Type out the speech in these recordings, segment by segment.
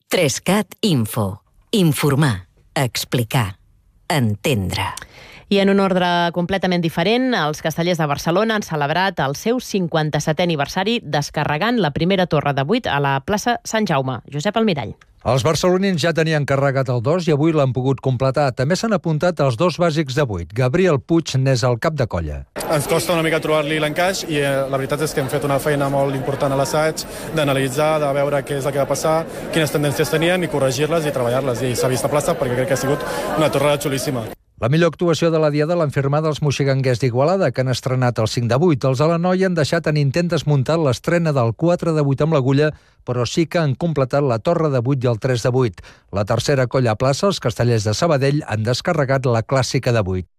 3CAT Info. Informar, explicar, entendre. I en un ordre completament diferent, els castellers de Barcelona han celebrat el seu 57è aniversari descarregant la primera torre de 8 a la plaça Sant Jaume. Josep Almirall. Els barcelonins ja tenien carregat el 2 i avui l'han pogut completar. També s'han apuntat els 2 bàsics de 8. Gabriel Puig n'és el cap de colla. Ens costa una mica trobar-li l'encaix i la veritat és que hem fet una feina molt important a l'assaig, d'analitzar, de veure què és el que va passar, quines tendències tenien i corregir-les i treballar-les. I s'ha vist a plaça perquè crec que ha sigut una torre xulíssima. La millor actuació de la diada l'han firmada els moxiganguers d'Igualada, que han estrenat el 5 de 8. Els de l'Anoia han deixat en intent desmuntar l'estrena del 4 de 8 amb l'agulla, però sí que han completat la torre de 8 i el 3 de 8. La tercera colla a plaça, els castellers de Sabadell, han descarregat la clàssica de 8.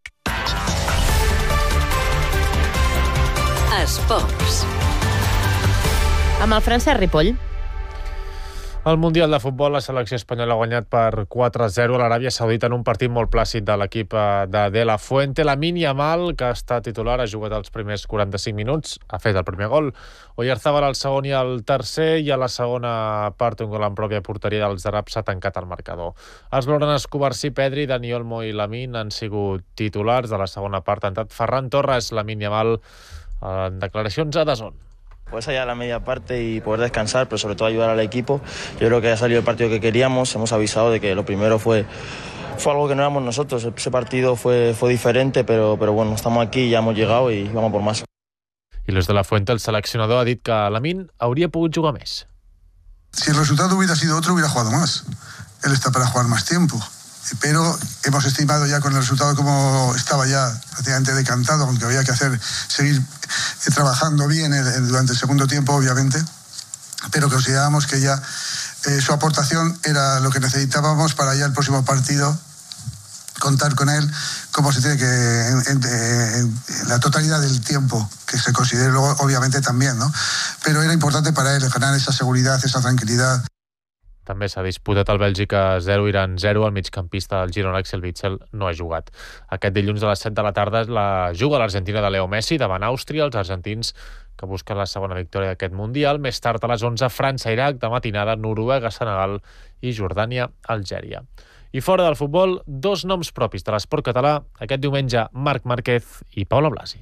Esports. Amb el Francesc Ripoll. Al Mundial de Futbol, la selecció espanyola ha guanyat per 4-0 a l'Aràbia Saudita en un partit molt plàcid de l'equip de La Fuente. Lamine Yamal, que està titular, ha jugat els primers 45 minuts, ha fet el primer gol. Oyarzabal el segon i el tercer, i a la segona part un gol en pròpia porteria dels àrabs ha tancat el marcador. Els blaugranes Cubarsí, Pedri, Dani Olmo i Lamine han sigut titulars. De la segona part ha entrat Ferran Torres. Lamine Yamal en declaracions a DAZN. Pues allá la media parte y poder descansar, pero sobre todo ayudar al equipo. Yo creo que ha salido el partido que queríamos. Hemos avisado de que lo primero fue algo que no éramos nosotros. Ese partido fue diferente, pero bueno, estamos aquí, ya hemos llegado y vamos por más. I los de La Fuente, el seleccionador, ha dit que Lamine hauria pogut jugar més. Si el resultado hubiera sido otro, hubiera jugado más. Él está para jugar más tiempo. Pero hemos estimado ya con el resultado como estaba ya prácticamente decantado, aunque había que seguir trabajando bien durante el segundo tiempo, obviamente, pero considerábamos que ya su aportación era lo que necesitábamos para ya el próximo partido contar con él como se tiene que en la totalidad del tiempo que se considere luego, obviamente también, ¿no? Pero era importante para él ganar esa seguridad, esa tranquilidad. També s'ha disputat el Bèlgica 0, Iran 0. El migcampista del Girona, Axel Witsel, no ha jugat. Aquest dilluns a les 7 de la tarda juga l'Argentina de Leo Messi davant Àustria, els argentins que busquen la segona victòria d'aquest Mundial. Més tard a les 11, França-Iraq, de matinada, Noruega-Senegal i Jordània-Algèria. I fora del futbol, 2 noms propis de l'esport català. Aquest diumenge, Marc Márquez i Paula Blasi.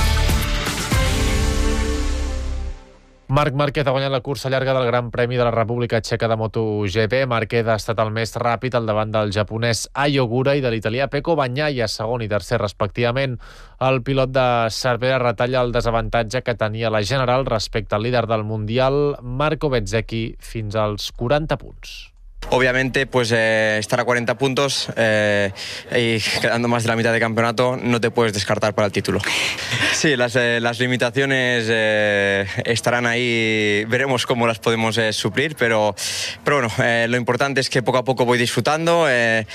Marc Márquez ha guanyat la cursa llarga del Gran Premi de la República Txeca de MotoGP. Márquez ha estat el més ràpid al davant del japonès Ai Ogura i de l'italià Pecco Bagnaia, segon i tercer respectivament. El pilot de Cervera retalla el desavantatge que tenia la general respecte al líder del Mundial, Marco Bezzecchi, fins als 40 punts. Obviamente, pues estar a 40 puntos y quedando más de la mitad de campeonato, no te puedes descartar para el título. Sí, las limitaciones estarán ahí, veremos cómo las podemos suplir, pero bueno, lo importante es que poco a poco voy disfrutando.